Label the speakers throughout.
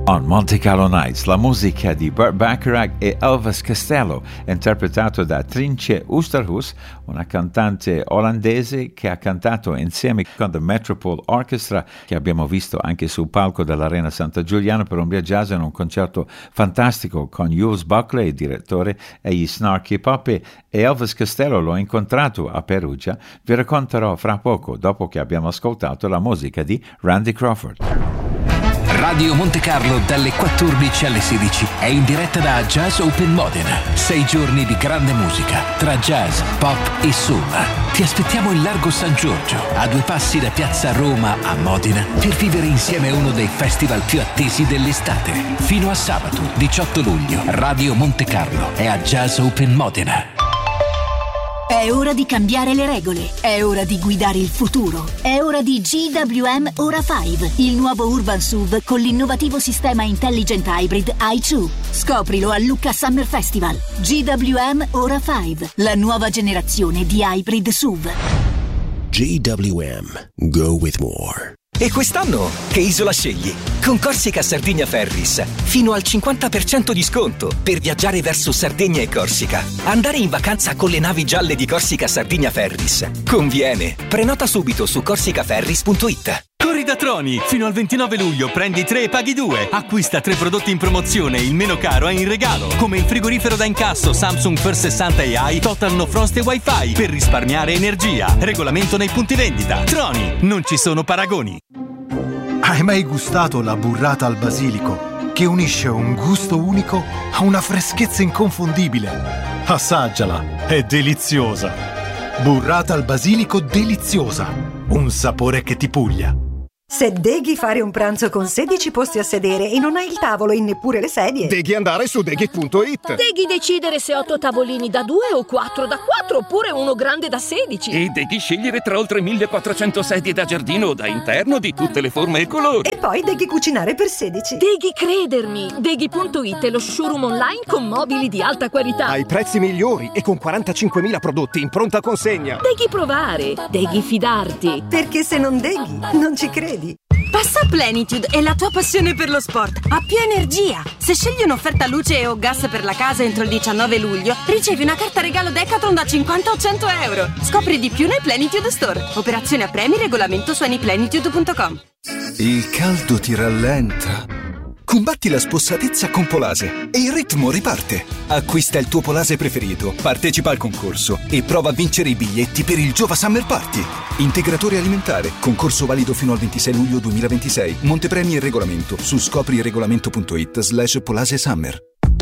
Speaker 1: On Monte Carlo Nights, la musica di Burt Bacharach e Elvis Costello, interpretato da Trintje Oosterhuis, una cantante olandese che ha cantato insieme con The Metropole Orchestra, che abbiamo visto anche sul palco dell'Arena Santa Giuliana per Umbria Jazz in un concerto fantastico con Jules Buckley, il direttore, e gli Snarky Puppy. E Elvis Costello l'ho incontrato a Perugia. Vi racconterò fra poco, dopo che abbiamo ascoltato la musica di Randy Crawford.
Speaker 2: Radio Monte Carlo dalle 14 alle 16 è in diretta da Jazz Open Modena. 6 giorni di grande musica tra jazz, pop e soul. Ti aspettiamo in Largo San Giorgio, a 2 passi da Piazza Roma a Modena, per vivere insieme uno dei festival più attesi dell'estate. Fino a sabato 18 luglio, Radio Monte Carlo è a Jazz Open Modena.
Speaker 3: È ora di cambiare le regole, è ora di guidare il futuro, è ora di GWM Ora 5, il nuovo Urban SUV con l'innovativo sistema Intelligent Hybrid i2. Scoprilo a Lucca Summer Festival. GWM Ora 5, la nuova generazione di hybrid SUV.
Speaker 4: GWM, go with more.
Speaker 5: E quest'anno che isola scegli? Con Corsica Sardigna Ferris fino al 50% di sconto per viaggiare verso Sardegna e Corsica. Andare in vacanza con le navi gialle di Corsica Sardigna Ferris conviene. Prenota subito su corsicaferris.it.
Speaker 6: Corri da Troni! Fino al 29 luglio prendi 3 e paghi 2. Acquista 3 prodotti in promozione e il meno caro è in regalo. Come il frigorifero da incasso Samsung First 60 AI Total No Frost e Wi-Fi per risparmiare energia. Regolamento nei punti vendita. Troni, non ci sono paragoni.
Speaker 7: Hai mai gustato la burrata al basilico, che unisce un gusto unico a una freschezza inconfondibile? Assaggiala, è deliziosa. Burrata al basilico deliziosa, un sapore che ti puglia.
Speaker 8: Se deghi fare un pranzo con 16 posti a sedere e non hai il tavolo e neppure le sedie,
Speaker 9: deghi andare su deghi.it.
Speaker 10: Deghi decidere se 8 tavolini da 2 o 4 da 4 oppure uno grande da 16.
Speaker 11: E deghi scegliere tra oltre 1400 sedie da giardino o da interno di tutte le forme e colori.
Speaker 8: E poi deghi cucinare per 16.
Speaker 10: Deghi credermi. Deghi.it è lo showroom online con mobili di alta qualità.
Speaker 9: Ai prezzi migliori e con 45.000 prodotti in pronta consegna.
Speaker 10: Deghi provare. Deghi fidarti.
Speaker 8: Perché se non deghi, non ci credi.
Speaker 12: Passa a Plenitude e la tua passione per lo sport ha più energia. Se scegli un'offerta luce o gas per la casa entro il 19 luglio, ricevi una carta regalo Decathlon da 50 o 100 euro. Scopri di più nel Plenitude Store. Operazione a premi, regolamento su anyplenitude.com.
Speaker 13: Il caldo ti rallenta. Combatti la spossatezza con Polase e il ritmo riparte. Acquista il tuo Polase preferito, partecipa al concorso e prova a vincere i biglietti per il Giova Summer Party. Integratore alimentare, concorso valido fino al 26 luglio 2026. Montepremi e regolamento su scopriregolamento.it/Polase Summer.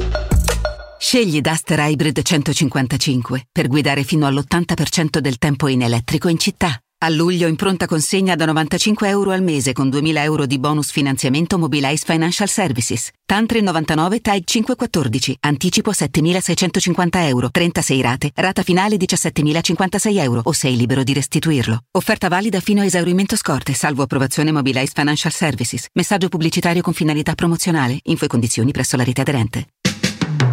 Speaker 14: Scegli Duster Hybrid 155 per guidare fino all'80% del tempo in elettrico in città. A luglio in pronta consegna da 95 euro al mese con 2.000 euro di bonus finanziamento Mobilize Financial Services. Tantri 99 TAG 514. Anticipo 7.650 euro. 36 rate. Rata finale 17.056 euro o sei libero di restituirlo. Offerta valida fino a esaurimento scorte, salvo approvazione Mobilize Financial Services. Messaggio pubblicitario con finalità promozionale. Info e condizioni presso la rete aderente.